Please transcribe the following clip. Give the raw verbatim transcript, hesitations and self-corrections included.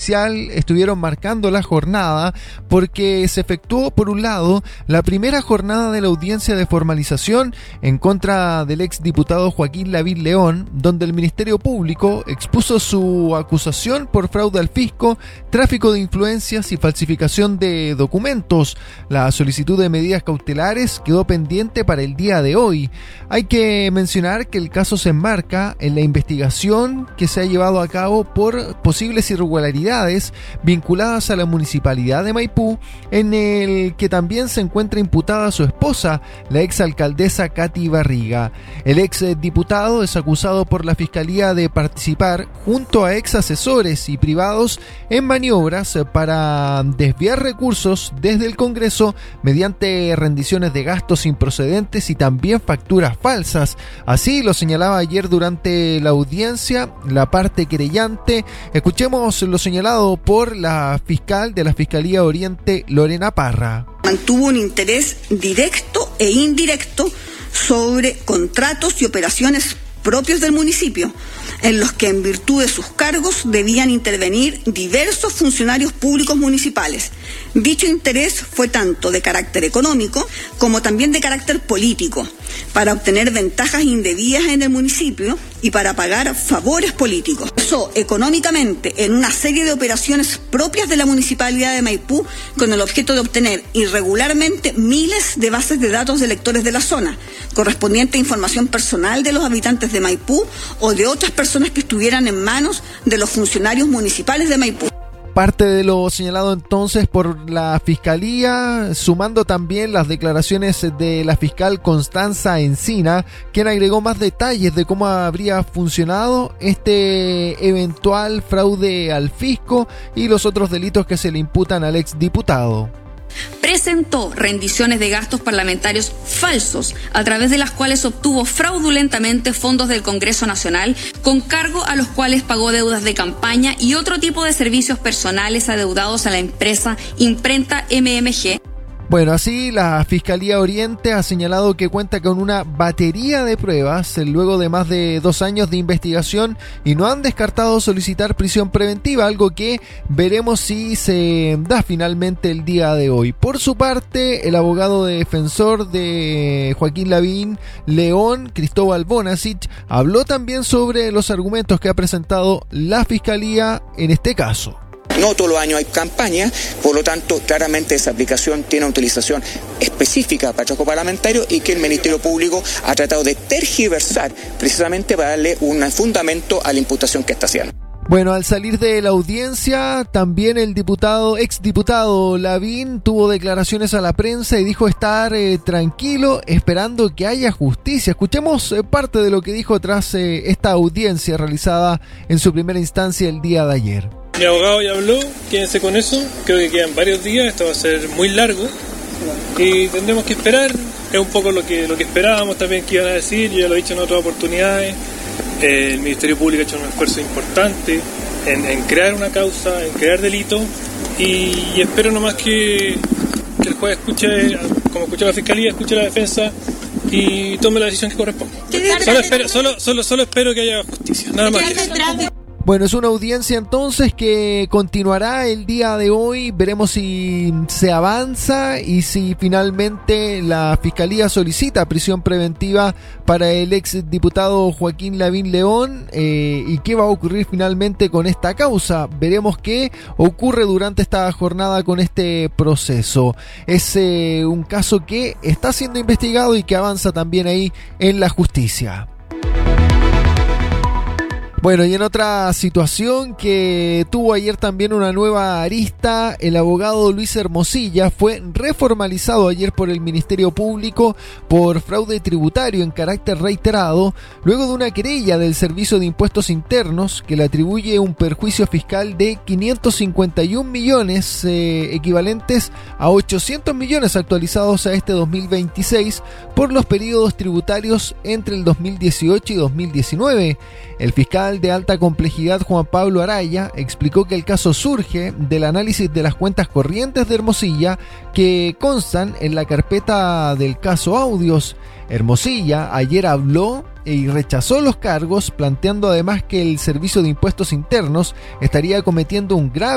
Judicial estuvieron marcando la jornada porque se efectuó, por un lado, la primera jornada de la audiencia de formalización en contra del exdiputado Joaquín Lavín León, donde el Ministerio Público expuso su acusación por fraude al fisco, tráfico de influencias y falsificación de documentos. La solicitud de medidas cautelares quedó pendiente para el día de hoy. Hay que mencionar que el caso se enmarca en la investigación que se ha llevado a cabo por posibles irregularidades vinculadas a la municipalidad de Maipú, en el que también se encuentra imputada su esposa, la exalcaldesa Katy Barriga. El exdiputado es acusado por la Fiscalía de participar junto a ex asesores y privados en maniobras para desviar recursos desde el Congreso mediante rendiciones de gastos improcedentes y también facturas falsas. Así lo señalaba ayer durante la audiencia la parte querellante. Escuchemos lo señalado por la fiscal de la Fiscalía Oriente, Lorena Parra. Mantuvo un interés directo e indirecto sobre contratos y operaciones propios del municipio, en los que en virtud de sus cargos debían intervenir diversos funcionarios públicos municipales. Dicho interés fue tanto de carácter económico como también de carácter político, para obtener ventajas indebidas en el municipio y para pagar favores políticos. Usó económicamente en una serie de operaciones propias de la Municipalidad de Maipú con el objeto de obtener irregularmente miles de bases de datos de electores de la zona, correspondiente a información personal de los habitantes de Maipú o de otras personas que estuvieran en manos de los funcionarios municipales de Maipú. Parte de lo señalado entonces por la Fiscalía, sumando también las declaraciones de la fiscal Constanza Encina, quien agregó más detalles de cómo habría funcionado este eventual fraude al fisco y los otros delitos que se le imputan al exdiputado. Presentó rendiciones de gastos parlamentarios falsos, a través de las cuales obtuvo fraudulentamente fondos del Congreso Nacional, con cargo a los cuales pagó deudas de campaña y otro tipo de servicios personales adeudados a la empresa Imprenta M M G. Bueno, así la Fiscalía Oriente ha señalado que cuenta con una batería de pruebas luego de más de dos años de investigación y no han descartado solicitar prisión preventiva, algo que veremos si se da finalmente el día de hoy. Por su parte, el abogado defensor de Joaquín Lavín León, Cristóbal Bonasich, habló también sobre los argumentos que ha presentado la Fiscalía en este caso. No todos los años hay campaña, por lo tanto, claramente esa aplicación tiene una utilización específica para trabajo parlamentario y que el Ministerio Público ha tratado de tergiversar precisamente para darle un fundamento a la imputación que está haciendo. Bueno, al salir de la audiencia, también el diputado, exdiputado Lavín tuvo declaraciones a la prensa y dijo estar eh, tranquilo, esperando que haya justicia. Escuchemos eh, parte de lo que dijo tras eh, esta audiencia realizada en su primera instancia el día de ayer. Mi abogado ya habló, quédense con eso, creo que quedan varios días, esto va a ser muy largo y tendremos que esperar, es un poco lo que, lo que esperábamos también que iban a decir, yo ya lo he dicho en otras oportunidades, eh, el Ministerio Público ha hecho un esfuerzo importante en, en crear una causa, en crear delito y, y espero nomás que, que el juez escuche, como escuchó la Fiscalía, escuche la defensa y tome la decisión que corresponde. Solo espero, solo, solo, solo espero que haya justicia, nada más. Bueno, es una audiencia entonces que continuará el día de hoy. Veremos si se avanza y si finalmente la Fiscalía solicita prisión preventiva para el exdiputado Joaquín Lavín León eh, y qué va a ocurrir finalmente con esta causa. Veremos qué ocurre durante esta jornada con este proceso. Es eh, un caso que está siendo investigado y que avanza también ahí en la justicia. Bueno, y en otra situación que tuvo ayer también una nueva arista, el abogado Luis Hermosilla fue reformalizado ayer por el Ministerio Público por fraude tributario en carácter reiterado, luego de una querella del Servicio de Impuestos Internos que le atribuye un perjuicio fiscal de quinientos cincuenta y un millones, eh, equivalentes a ochocientos millones actualizados a este dos mil veintiséis, por los periodos tributarios entre el dos mil dieciocho y dos mil diecinueve. El fiscal de alta complejidad Juan Pablo Araya explicó que el caso surge del análisis de las cuentas corrientes de Hermosilla que constan en la carpeta del caso Audios. Hermosilla ayer habló y rechazó los cargos, planteando además que el Servicio de Impuestos Internos estaría cometiendo un grave